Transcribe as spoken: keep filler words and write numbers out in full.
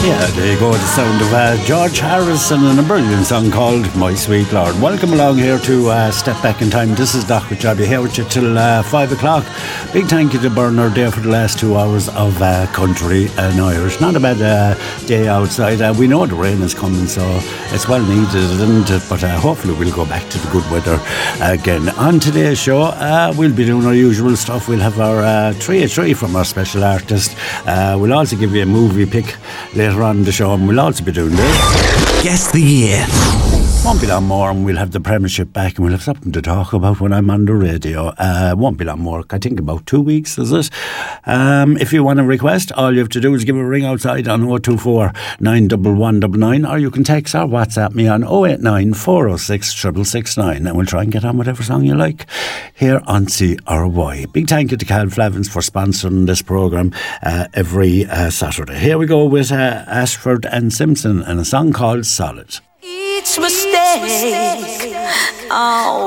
Yeah, there you go, the sound of uh, George Harrison and a brilliant song called My Sweet Lord. Welcome along here to uh, Step Back in Time. This is Doc Rich. I'll be here with you till uh, five o'clock. Big thank you to Bernard there for the last two hours of uh, country and Irish. Not a bad uh, day outside. Uh, we know the rain is coming, so it's well needed, isn't it? But uh, hopefully we'll go back to the good weather again. On today's show, uh, we'll be doing our usual stuff. We'll have our uh, three of three from our special artist. Uh, we'll also give you a movie pick later on in the show, and we'll also be doing this. Guess the year. Won't be long more, and we'll have the Premiership back, and we'll have something to talk about when I'm on the radio. Uh, won't be long more. I think about two weeks, is it? Um, if you want to request, all you have to do is give a ring outside on oh two four, nine one one nine nine, or you can text or WhatsApp me on oh eight nine, four oh six, six six six nine, and we'll try and get on whatever song you like here on C R Y. Big thank you to Cal Flavins for sponsoring this programme uh, every uh, Saturday. Here we go with uh, Ashford and Simpson and a song called Solid. Each mistake, oh.